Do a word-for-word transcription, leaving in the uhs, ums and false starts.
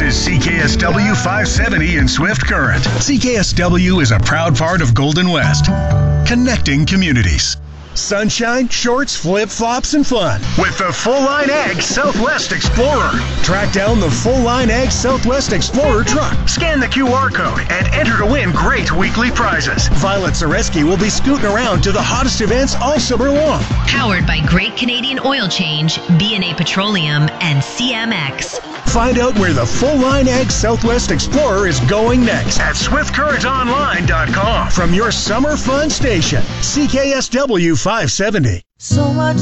is C K S W five seventy in Swift Current. C K S W is a proud part of Golden West, connecting communities. Sunshine, shorts, flip-flops, and fun with the Full-Line Ag Southwest Explorer. Track down the Full-Line Ag Southwest Explorer truck. Scan the Q R code and enter to win great weekly prizes. Violet Zareski will be scooting around to the hottest events all summer long. Powered by Great Canadian Oil Change, B and A Petroleum, and C M X. Find out where the Full-Line Ag Southwest Explorer is going next at swift current online dot com. From your summer fun station, C K S W five seventy. So much